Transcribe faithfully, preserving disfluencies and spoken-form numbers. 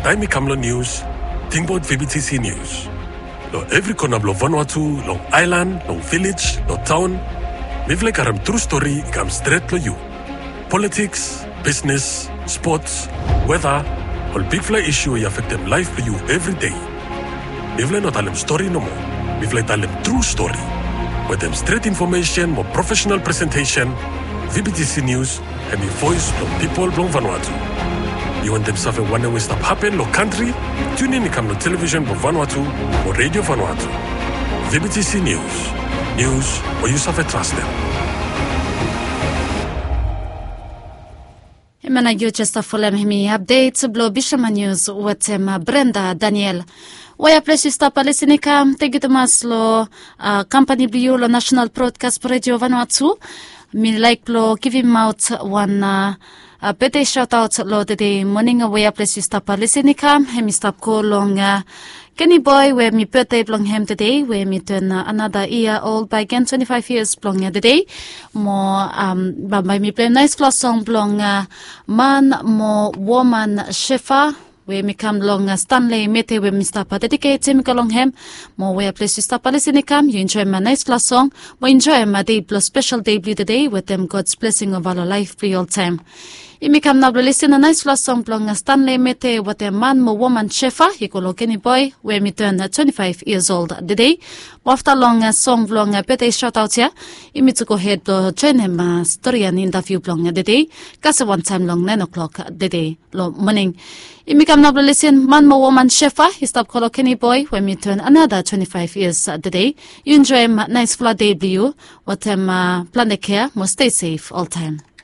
time Kamlo News, think about V B T C News. Lo every corner of Vanuatu, long island, long village, long town, mivle karam true story come straight to you. Politics, business, sports, weather, all big fly issue you affect them life for you every day. Mivle not tell them story no more. Mivle tell them true story. With them straight information, more professional presentation, V B T C News, and the voice from people from Vanuatu. You want them something one way stop happen, no country? Tune in to come to television for Vanuatu or Radio Vanuatu. V B T C News. News where you suffer trust them. Imana you just a full me updates blow Bishama News with um, Brenda Daniel. Waya place stop listening kam tegit maslo uh, company blue lo National Broadcast Radio Vanuatu. Me like lo give him out one uh, a bete shout out lo today morning away place stop listening kam hemi stop ko long uh, Kenny boy where me birthday belong him today where me turn uh, another year old by again twenty-five years belong today more um by me play nice class song belong uh, man more woman shefa where me come long uh, Stanley Mete where me stop uh, dedicate him along him more where place to stop listening come you enjoy my nice class song we enjoy my day plus special debut today with them God's blessing of our life for all time. Imi kam na listen a nice last song plong Stanley Mete what a man mo woman shefa he ko Kenny boy where me turn twenty-five years old today. After long a song vlong a pete shout out here. Imi to go ahead to join him a story and interview plong the day. Kasi one time long nine o'clock the day lo morning. Imi kam na listen man mo woman shefa he stop ko Kenny boy when me turn another twenty-five years today. You enjoy him nice flat debut what him uh, plan the care must stay safe all time.